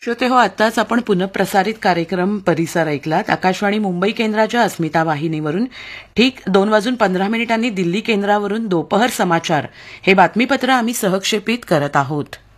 श्रोते हो, आत्ताच आपण पुनःप्रसारित कार्यक्रम परिसर ऐकलात. आकाशवाणी मुंबई केंद्राच्या अस्मिता वाहिनीवरून ठीक 2:15 दिल्ली केंद्रावरून दोपहर समाचार हे बातमीपत्र आम्ही सहक्षेपित करत आहोत.